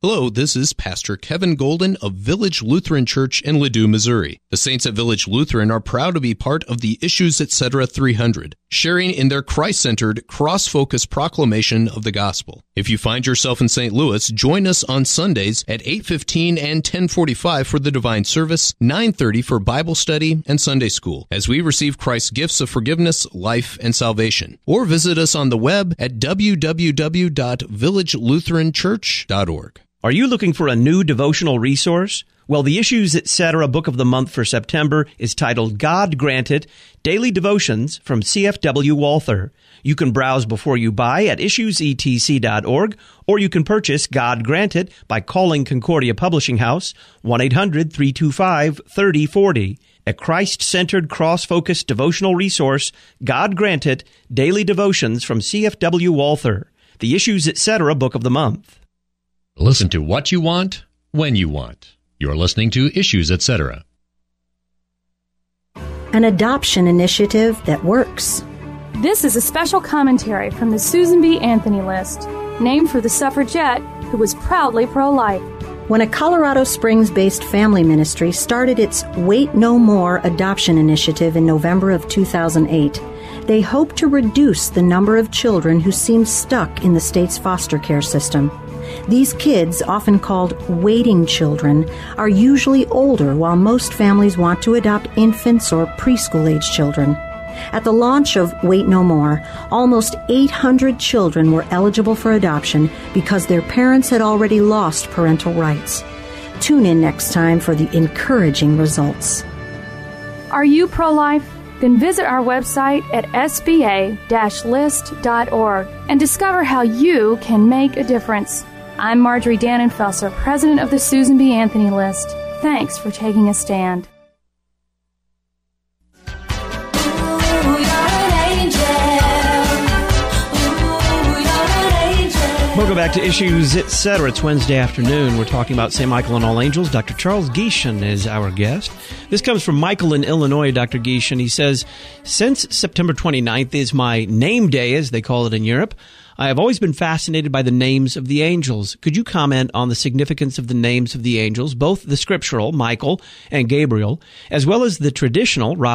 Hello, this is Pastor Kevin Golden of Village Lutheran Church in Ladue, Missouri. The Saints at Village Lutheran are proud to be part of the Issues Etc. 300, sharing in their Christ-centered, cross-focused proclamation of the gospel. If you find yourself in St. Louis, join us on Sundays at 8:15 and 10:45 for the Divine Service, 9:30 for Bible study and Sunday school, as we receive Christ's gifts of forgiveness, life, and salvation. Or visit us on the web at www.villagelutheranchurch.org. Are you looking for a new devotional resource? Well, the Issues Etc. Book of the Month for September is titled God Granted, Daily Devotions from CFW Walther. You can browse before you buy at issuesetc.org, or you can purchase God Granted by calling Concordia Publishing House, 1-800-325-3040. A Christ-centered, cross-focused devotional resource, God Granted, Daily Devotions from CFW Walther. The Issues Etc. Book of the Month. Listen to what you want, when you want. You're listening to Issues Etc. An adoption initiative that works. This is a special commentary from the Susan B. Anthony List, named for the suffragette who was proudly pro-life. When a Colorado Springs-based family ministry started its Wait No More adoption initiative in November of 2008, they hoped to reduce the number of children who seemed stuck in the state's foster care system. These kids, often called waiting children, are usually older, while most families want to adopt infants or preschool-age children. At the launch of Wait No More, almost 800 children were eligible for adoption because their parents had already lost parental rights. Tune in next time for the encouraging results. Are you pro-life? Then visit our website at sba-list.org and discover how you can make a difference. I'm Marjorie Dannenfelser, president of the Susan B. Anthony List. Thanks for taking a stand. Welcome back to Issues Etc. It's Wednesday afternoon. We're talking about St. Michael and All Angels. Dr. Charles Gieshen is our guest. This comes from Michael in Illinois, Dr. Gieshen. He says, since September 29th is my name day, as they call it in Europe, I have always been fascinated by the names of the angels. Could you comment on the significance of the names of the angels, both the scriptural, Michael and Gabriel, as well as the traditional,